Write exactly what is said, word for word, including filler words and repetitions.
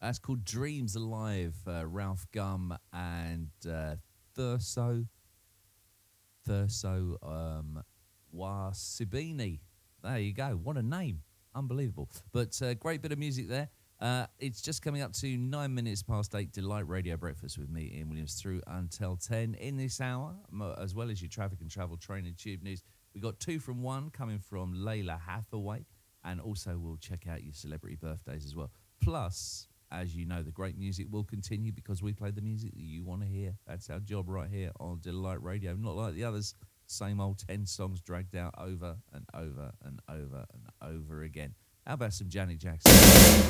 That's called Dreams Alive. Uh, Ralph Gum and uh, Thurso. Thurso um, Wasibini. There you go. What a name. Unbelievable. But uh, great bit of music there. Uh, it's just coming up to nine minutes past eight. Delight Radio Breakfast with me, Ian Williams, through until ten. In this hour, as well as your traffic and travel, train and tube news, we got two from one coming from Layla Hathaway. And also we'll check out your celebrity birthdays as well. Plus, as you know, the great music will continue because we play the music that you want to hear. That's our job right here on Delight Radio. Not like the others, same old ten songs dragged out over and over and over and over again. How about some Janet Jackson?